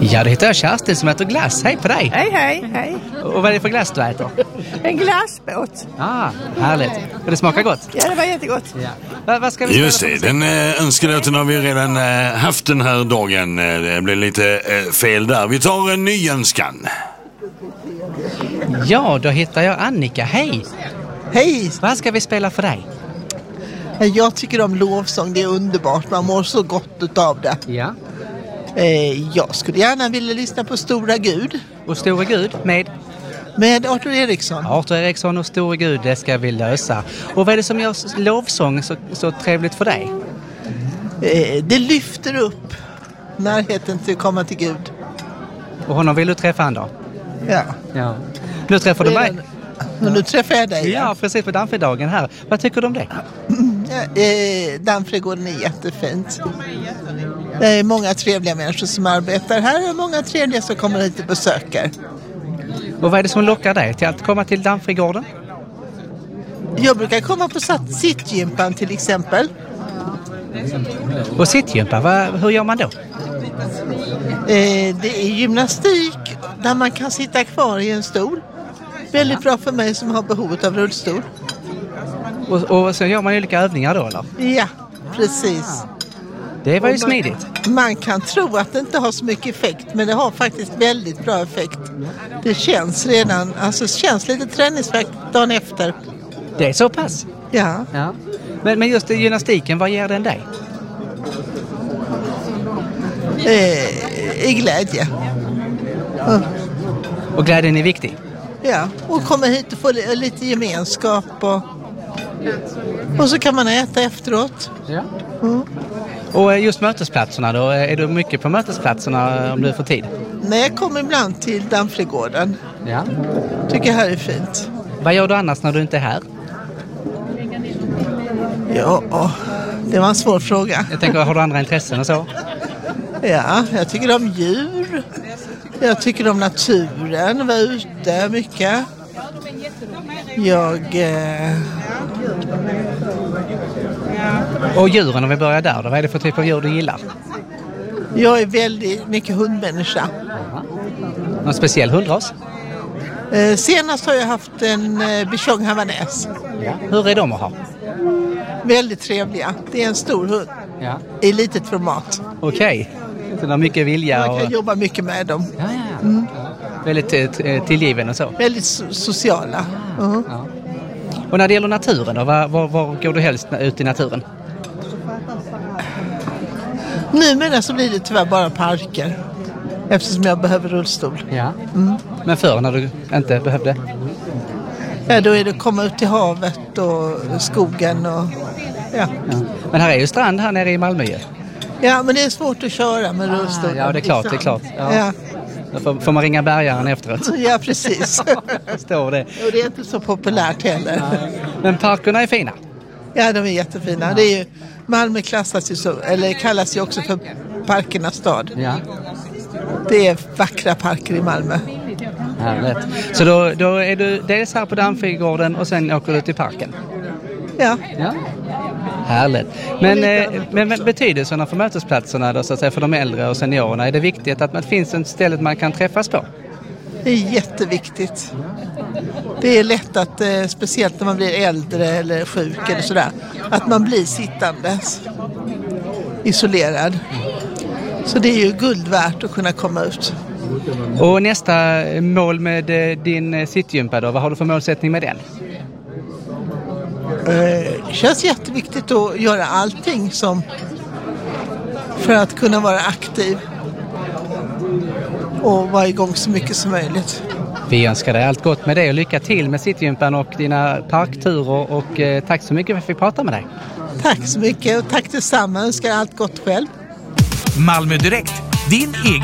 Ja, det heter jag Kerstin som äter glass. Hej på dig. Hej. Och vad är det för glass du äter? En glassbåt. Härligt. Och det smakar gott? Ja, det var jättegott. Ja. Vad ska vi Just det, den önskelåten har vi redan haft den här dagen. Det blev lite fel där. Vi tar en ny önskan. Ja, då hittar jag Annika. Hej. Hej. Vad ska vi spela för dig? Jag tycker om lovsång, det är underbart. Man mår så gott utav det. Ja. Jag skulle gärna vilja lyssna på Stora Gud. Och Store Gud Med Arthur Eriksson. Arthur Eriksson och Store Gud, det ska vi lösa. Och vad är det som gör lovsång så trevligt för dig? Det lyfter upp närheten till att komma till Gud. Och honom vill du träffa han då? Ja. Nu träffar du mig. Nu träffar jag dig. Ja, precis på Dammfredagen här. Vad tycker du om det? Dammfredagen är jättefint. Det är många trevliga människor som arbetar här och många trevliga som kommer hit och besöker. Och vad är det som lockar dig till att komma till Dammfregården? Jag brukar komma på sittgympan till exempel. Och sittgympa, hur gör man då? Det är gymnastik där man kan sitta kvar i en stol. Väldigt bra för mig som har behovet av rullstol. Och så gör man olika övningar då, eller? Ja, precis. Det var ju smidigt. Man kan tro att det inte har så mycket effekt, men det har faktiskt väldigt bra effekt. Det känns redan, känns lite träningsvärk dagen efter. Det är så pass? Ja. Men just gymnastiken, vad ger den dig? I glädje. Och glädjen är viktig? Ja, och komma hit och få lite gemenskap och så kan man äta efteråt. Ja. Och just mötesplatserna då, är du mycket på mötesplatserna om du får tid? Nej, jag kommer ibland till Dammfredagen. Ja. Tycker här är fint. Vad gör du annars när du inte är här? Ja, det var en svår fråga. Jag tänker, har du andra intressen och så? Ja, jag tycker om djur. Jag tycker om naturen, vara ute mycket. Och djuren, om vi börjar där då, vad är det för typ av djur du gillar? Jag är väldigt mycket hundmänniska. Någon speciell hundras? Senast har jag haft en bichon havanäs. Ja. Hur är de att ha? Väldigt trevliga. Det är en stor hund. Ja. I litet format. Okej. Så de har mycket vilja. Man kan jobba mycket med dem. Ja. Väldigt tillgiven och så. Väldigt sociala. Ja. Och när det gäller naturen då, var går du helst ut i naturen? Numera så blir det tyvärr bara parker. Eftersom jag behöver rullstol. Ja. Men förr när du inte behövde? Ja, då är det att komma ut till havet och skogen och ja. Men här är ju strand här nere i Malmö ju. Ja, men det är svårt att köra med rullstol. Ja, det är klart. Ja. Då får man ringa bärgaren efteråt. Ja, precis. Jag förstår det. Och det är inte så populärt heller. Men parkerna är fina. Ja, de är jättefina. Det är ju, Malmö kallas ju också för parkernas stad. Ja. Det är vackra parker i Malmö. Härligt. Så då är du dels här på Dammfredagen och sen åker du till parken? Ja. Härligt. Men betydelsen för mötesplatserna då, så att säga, för de äldre och seniorerna, är det viktigt att det finns ett ställe man kan träffas på? Det är jätteviktigt. Det är lätt att, speciellt när man blir äldre eller sjuk eller sådär, att man blir sittandes, isolerad. Så det är ju guld värt att kunna komma ut. Och nästa mål med din sittgympa då, vad har du för målsättning med den? Det känns jätteviktigt att göra allting för att kunna vara aktiv och vara igång så mycket som möjligt. Vi önskar dig allt gott med det och lycka till med sittgympan och dina parkturer och tack så mycket för att vi pratade med dig. Tack så mycket och tack detsamma. Jag önskar allt gott själv. Malmö Direkt, din egen